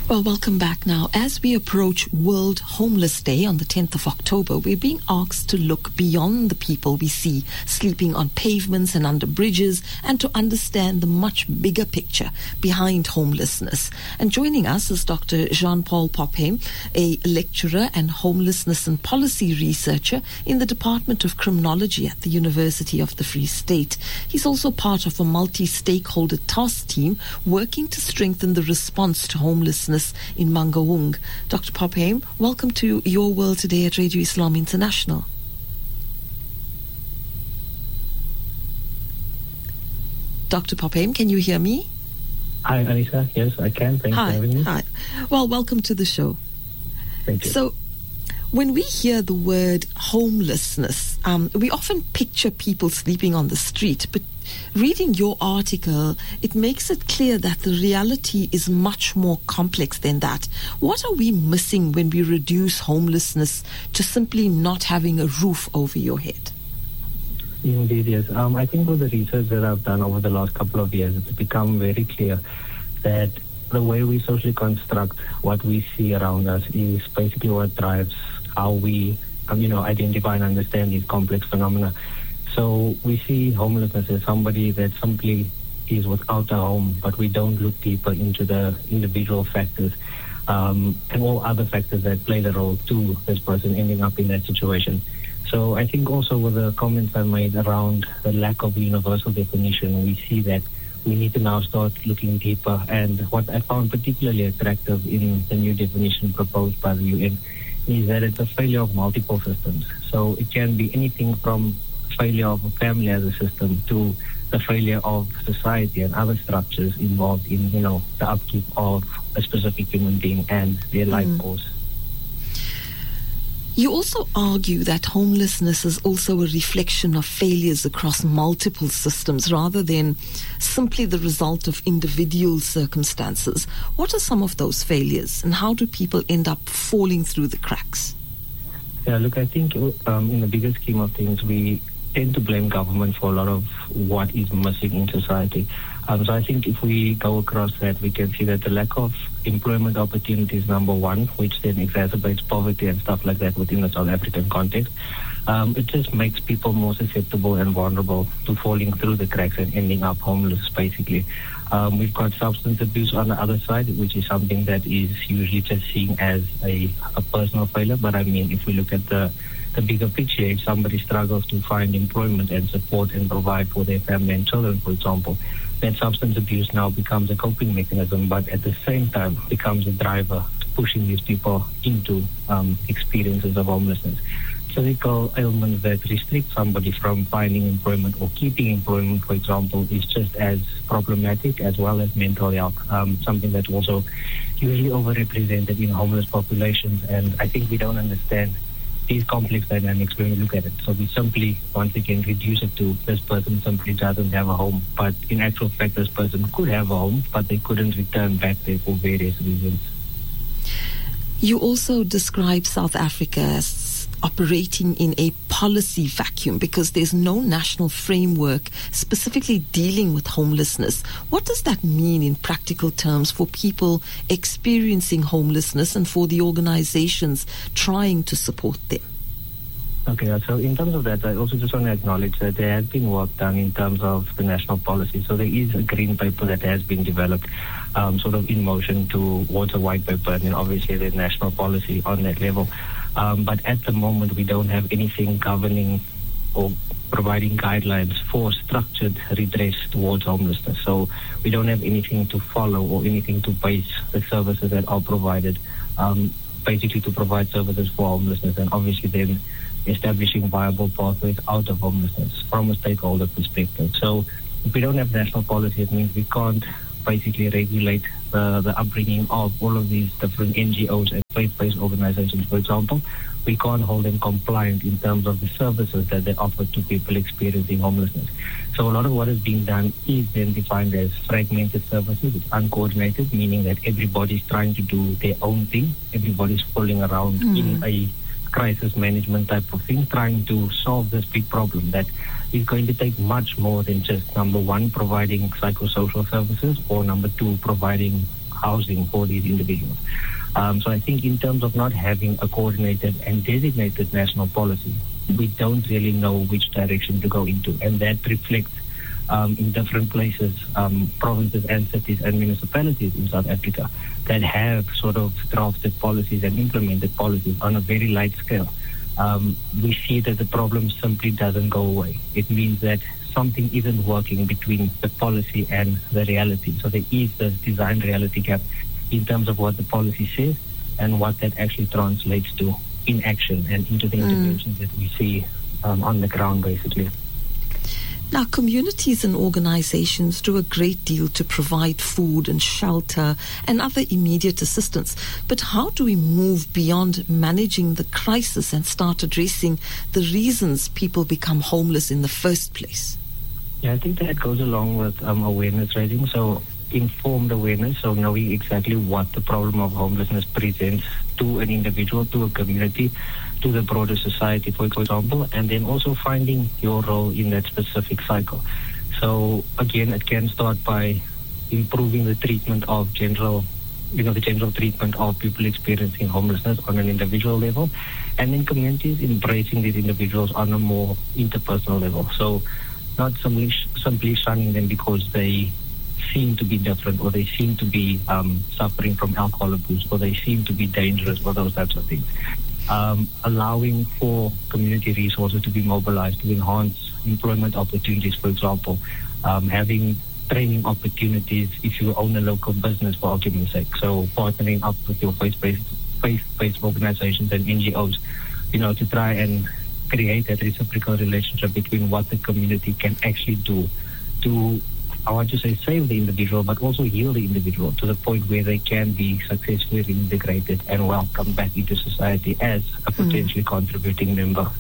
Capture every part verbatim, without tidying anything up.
Well, welcome back now. As we approach World Homeless Day on the tenth of October, we're being asked to look beyond the people we see sleeping on pavements and under bridges and to understand the much bigger picture behind homelessness. And joining us is Doctor Jean-Paul Popham, a lecturer and homelessness and policy researcher in the Department of Criminology at the University of the Free State. He's also part of a multi-stakeholder task team working to strengthen the response to homelessness in Mangaung. Doctor Popham, welcome to Your World Today at Radio Islam International. Doctor Popham, can you hear me? Hi, Anissa. Yes, I can. Thanks Hi. for having me. Hi. Well, welcome to the show. Thank you. So, when we hear the word homelessness, um, we often picture people sleeping on the street, but reading your article, it makes it clear that the reality is much more complex than that. What are we missing when we reduce homelessness to simply not having a roof over your head? Indeed, yes. Um, I think with the research that I've done over the last couple of years, it's become very clear that the way we socially construct what we see around us is basically what drives how we, um, you know, identify and understand these complex phenomena. So we see homelessness as somebody that simply is without a home, but we don't look deeper into the individual factors um, and all other factors that play the role to this person ending up in that situation. So I think also with the comments I made around the lack of universal definition, we see that we need to now start looking deeper. And what I found particularly attractive in the new definition proposed by the U N is that it's a failure of multiple systems. So it can be anything from failure of a family as a system to the failure of society and other structures involved in, you know, the upkeep of a specific human being and their mm. life course. You also argue that homelessness is also a reflection of failures across multiple systems rather than simply the result of individual circumstances. What are some of those failures and how do people end up falling through the cracks? Yeah, look, I think um, in the bigger scheme of things, we tend to blame government for a lot of what is missing in society. Um, so I think if we go across that, we can see that the lack of employment opportunities, number one, which then exacerbates poverty and stuff like that within the South African context. Um, it just makes people more susceptible and vulnerable to falling through the cracks and ending up homeless, basically. Um, we've got substance abuse on the other side, which is something that is usually just seen as a, a personal failure. But I mean, if we look at the the bigger picture, if somebody struggles to find employment and support and provide for their family and children, for example, then substance abuse now becomes a coping mechanism, but at the same time becomes a driver pushing these people into um, experiences of homelessness. Physical ailments that restrict somebody from finding employment or keeping employment, for example, is just as problematic as well as mental health, um, something that's also usually overrepresented in homeless populations. And I think we don't understand these complex dynamics when we look at it. So we simply, once again, reduce it to this person simply doesn't have a home. But in actual fact, this person could have a home, but they couldn't return back there for various reasons. You also describe South Africa as operating in a policy vacuum because there's no national framework specifically dealing with homelessness. What does that mean in practical terms for people experiencing homelessness and for the organizations trying to support them? Okay, so in terms of that, I also just want to acknowledge that there has been work done in terms of the national policy. So there is a green paper that has been developed um, sort of in motion towards a white paper, and then obviously there's national policy on that level. Um, but at the moment, we don't have anything governing or providing guidelines for structured redress towards homelessness. So we don't have anything to follow or anything to base the services that are provided, um, basically to provide services for homelessness, and obviously then establishing viable pathways out of homelessness from a stakeholder perspective. So if we don't have national policy, it means we can't basically regulate the, the upbringing of all of these different N G Os and faith-based organizations, for example. We can't hold them compliant in terms of the services that they offer to people experiencing homelessness. So a lot of what is being done is then defined as fragmented services. It's uncoordinated, meaning that everybody's trying to do their own thing. Everybody's falling around mm. in a crisis management type of thing, trying to solve this big problem that is going to take much more than just, number one, providing psychosocial services, or number two, providing housing for these individuals. Um, so I think in terms of not having a coordinated and designated national policy, we don't really know which direction to go into, and that reflects um, in different places, um, provinces and cities and municipalities in South Africa that have sort of drafted policies and implemented policies on a very light scale. Um, we see that the problem simply doesn't go away. It means that something isn't working between the policy and the reality. So there is this design reality gap in terms of what the policy says and what that actually translates to in action and into the interventions mm. that we see um, on the ground, basically. Now, communities and organizations do a great deal to provide food and shelter and other immediate assistance. But how do we move beyond managing the crisis and start addressing the reasons people become homeless in the first place? Yeah, I think that goes along with um, awareness raising. So informed awareness, so knowing exactly what the problem of homelessness presents to an individual, to a community, to the broader society, for example, and then also finding your role in that specific cycle. So again, it can start by improving the treatment of general, you know, the general treatment of people experiencing homelessness on an individual level, and then communities embracing these individuals on a more interpersonal level. So not simply, simply shunning them because they seem to be different, or they seem to be um, suffering from alcohol abuse, or they seem to be dangerous, or those types of things. Um, allowing for community resources to be mobilized to enhance employment opportunities, for example, um, having training opportunities if you own a local business, for argument's sake. So partnering up with your faith-based, faith-based organizations and N G Os, you know, to try and create that reciprocal relationship between what the community can actually do to, I want to say, save the individual, but also heal the individual to the point where they can be successfully reintegrated and welcomed back into society as a potentially mm. contributing member.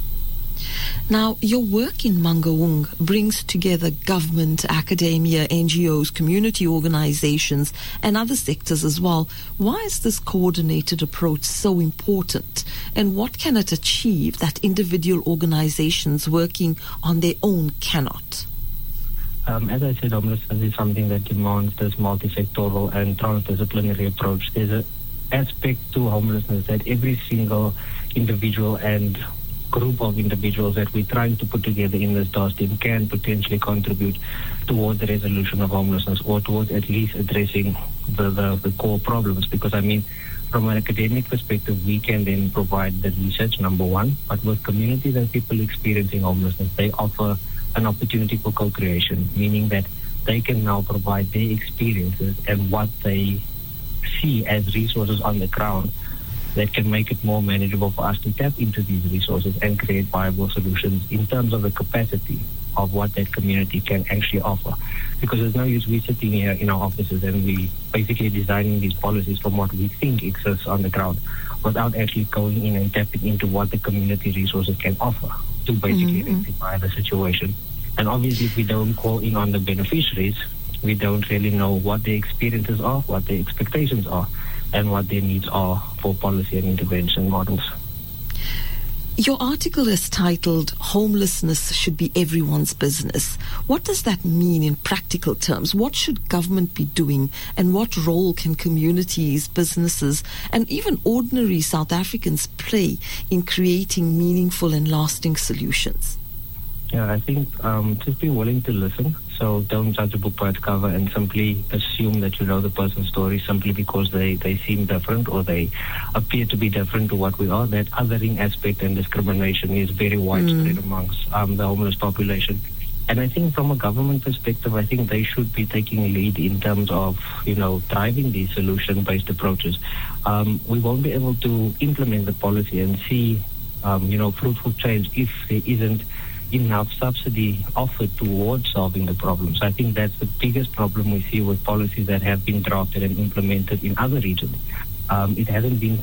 Now, your work in Mangaung brings together government, academia, N G Os, community organizations, and other sectors as well. Why is this coordinated approach so important? And what can it achieve that individual organizations working on their own cannot? Um, as I said, homelessness is something that demands this multi-sectoral and transdisciplinary approach. There's an aspect to homelessness that every single individual and group of individuals that we're trying to put together in this task team can potentially contribute towards the resolution of homelessness, or towards at least addressing the, the, the core problems. Because, I mean, from an academic perspective, we can then provide the research, number one, but with communities and people experiencing homelessness, they offer an opportunity for co-creation, meaning that they can now provide their experiences and what they see as resources on the ground that can make it more manageable for us to tap into these resources and create viable solutions in terms of the capacity of what that community can actually offer. Because there's no use we sitting here in our offices and we basically designing these policies from what we think exists on the ground without actually going in and tapping into what the community resources can offer to basically mm-hmm. rectify the situation. And obviously, if we don't call in on the beneficiaries, we don't really know what their experiences are, what their expectations are, and what their needs are for policy and intervention models. Your article is titled, "Homelessness Should Be Everyone's Business." What does that mean in practical terms? What should government be doing, and what role can communities, businesses, and even ordinary South Africans play in creating meaningful and lasting solutions? Yeah, I think um, just be willing to listen. So don't judge a book by its cover and simply assume that you know the person's story simply because they, they seem different or they appear to be different to what we are. That othering aspect and discrimination is very widespread mm. amongst um, the homeless population. And I think from a government perspective, I think they should be taking lead in terms of, you know, driving these solution-based approaches. Um, we won't be able to implement the policy and see, um, you know, fruitful change if there isn't enough subsidy offered towards solving the problems. I think that's the biggest problem we see with policies that have been drafted and implemented in other regions. Um, it hasn't been